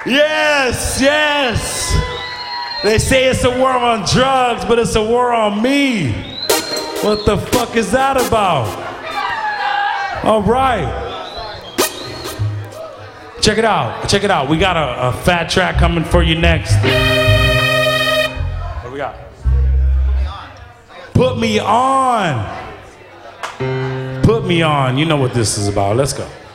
Yes, yes. They say it's a war on drugs, but it's a war on me. What the fuck is that about? All right. Check it out. Check it out. We got a fat track coming for you next. What we got? Put me on. Put me on. You know what this is about. Let's go.